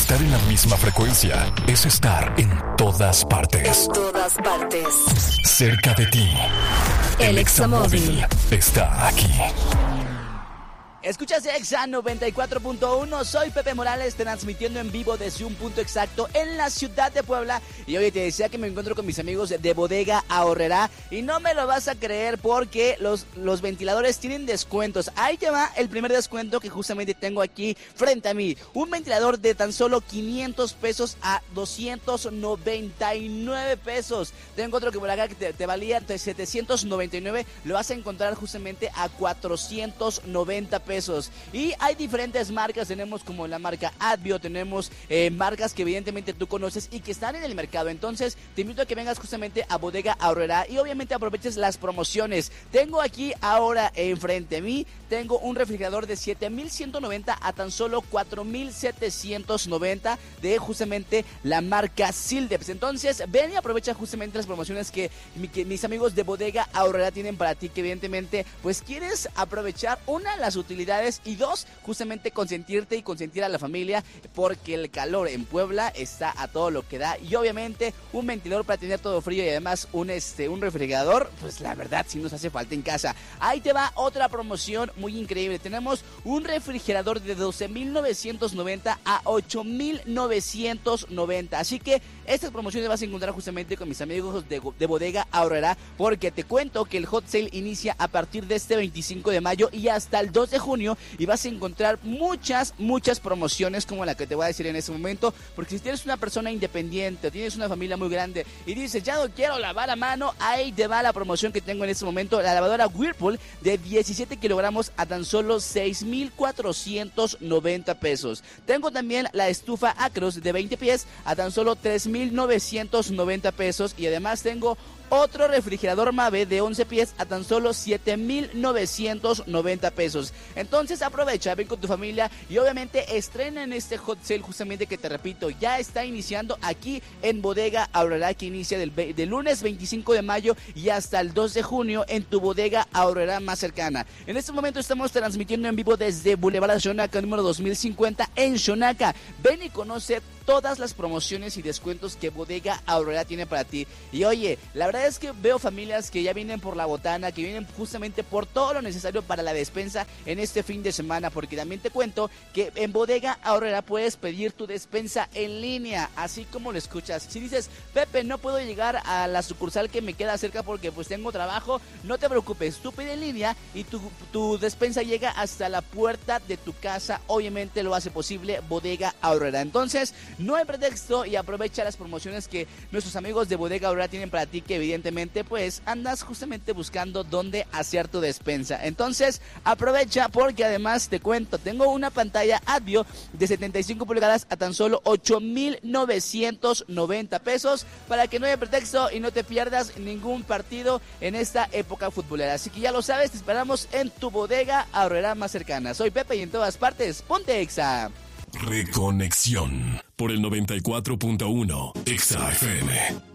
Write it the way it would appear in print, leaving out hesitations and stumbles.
Estar en la misma frecuencia es estar en todas partes. En todas partes. Cerca de ti. El Examóvil está aquí. Escuchas Exa 94.1, soy Pepe Morales, transmitiendo en vivo desde un punto exacto en la ciudad de Puebla. Y hoy te decía que me encuentro con mis amigos de Bodega Aurrerá. Y no me lo vas a creer porque los ventiladores tienen descuentos. Ahí te va el primer descuento que justamente tengo aquí frente a mí. Un ventilador de tan solo 500 pesos a 299 pesos. Tengo otro que por acá que te valía 799, lo vas a encontrar justamente a 490 pesos. Y hay diferentes marcas, tenemos como la marca Advio, tenemos marcas que evidentemente tú conoces y que están en el mercado. Entonces te invito a que vengas justamente a Bodega Aurrerá y obviamente aproveches las promociones. Tengo aquí ahora enfrente a mí, tengo un refrigerador de 7,190 a tan solo 4,790 de justamente la marca Sildeps. Entonces ven y aprovecha justamente las promociones que mis amigos de Bodega Aurrerá tienen para ti, que evidentemente pues quieres aprovechar las utilidades y dos, justamente consentirte y consentir a la familia, porque el calor en Puebla está a todo lo que da. Y obviamente un ventilador para tener todo frío y además un refrigerador, pues la verdad sí nos hace falta en casa. Ahí te va otra promoción muy increíble. Tenemos un refrigerador de 12,990 a 8,990. Así que estas promociones vas a encontrar justamente con mis amigos de Bodega Aurrerá, porque te cuento que el hot sale inicia a partir de este 25 de mayo y hasta el 2 de junio, y vas a encontrar muchas promociones como la que te voy a decir en este momento, porque si tienes una persona independiente, tienes una familia muy grande y dices, ya no quiero lavar a mano, ahí te va la promoción que tengo en este momento, la lavadora Whirlpool de 17 kilogramos a tan solo 6,490 pesos. Tengo también la estufa Acros de 20 pies a tan solo 3,990 pesos, y además tengo otro refrigerador Mave de 11 pies a tan solo 7,990 pesos. Entonces aprovecha, ven con tu familia y obviamente estrena en este hot sale justamente que te repito, ya está iniciando aquí en Bodega Aurrerá, que inicia del lunes 25 de mayo y hasta el 2 de junio en tu Bodega Aurrerá más cercana. En este momento estamos transmitiendo en vivo desde Boulevard Xonaca número 2050 en Xonaca. Ven y conoce todas las promociones y descuentos que Bodega Aurrerá tiene para ti. Y oye, la verdad es que veo familias que ya vienen por la botana, que vienen justamente por todo lo necesario para la despensa en este fin de semana, porque también te cuento que en Bodega Aurrerá puedes pedir tu despensa en línea, así como lo escuchas. Si dices, Pepe, no puedo llegar a la sucursal que me queda cerca porque pues tengo trabajo, no te preocupes, tú pide en línea y tu despensa llega hasta la puerta de tu casa. Obviamente lo hace posible Bodega Aurrerá. Entonces no hay pretexto y aprovecha las promociones que nuestros amigos de Bodega Aurrerá tienen para ti, que evidentemente pues andas justamente buscando dónde hacer tu despensa. Entonces aprovecha, porque además te cuento, tengo una pantalla Advio de 75 pulgadas a tan solo 8,990 pesos, para que no haya pretexto y no te pierdas ningún partido en esta época futbolera. Así que ya lo sabes, te esperamos en tu Bodega Aurrerá más cercana. Soy Pepe y en todas partes, ponte Exa. Reconexión por el 94.1 Exa FM.